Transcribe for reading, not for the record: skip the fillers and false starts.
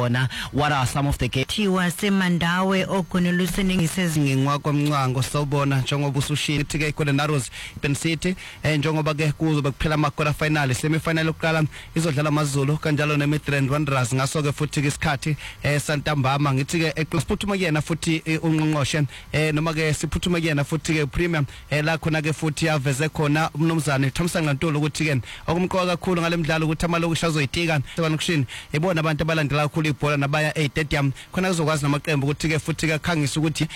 khona. What are some of the games? Thiwa semandawe ogoneluseni ngisezingwa kwamncango sawubona njengoba usushilo ke ikhona Narrows Ben City njengoba ke kuzobe kuphela ama quarter final semi final yokuqala izodlala amaZulu kanjalo ne Midrand Wanderers ngaso ke futhi ke isikhathi Santambama ngithi ke eXphuthuma kuyena futhi unqonqoshe noma ke siphuthuma kuyena futhi ke premium la khona ke futhi aveze khona umnumzane Thompson Ntuli ukuthi ke okumqoka kakhulu ngalemidlalo ukuthi amalokusha azoyitika sebanukushini ebona abantu abalandela kakhulu ibhola nabaya stadium khona kuzokwazi namaqembu ukuthi ke futhi ke khangisa ukuthi